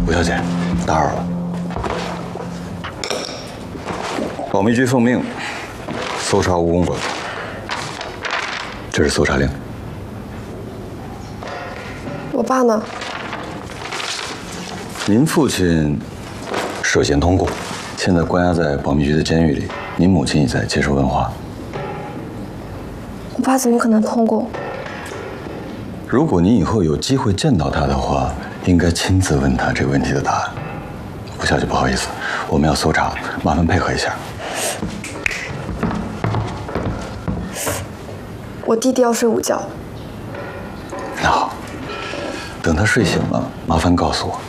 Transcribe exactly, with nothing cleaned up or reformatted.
吴小姐，打扰了。保密局奉命搜查吴公馆，这是搜查令。 我爸呢？ 您父亲涉嫌通过，现在关押在保密局的监狱里。您母亲也在接受问话。 我爸怎么可能通过？ 如果您以后有机会见到他的话，应该亲自问他这个问题的答案。吴小姐，不好意思，我们要搜查，麻烦配合一下。 我弟弟要睡午觉。 那好，等他睡醒了，麻烦告诉我。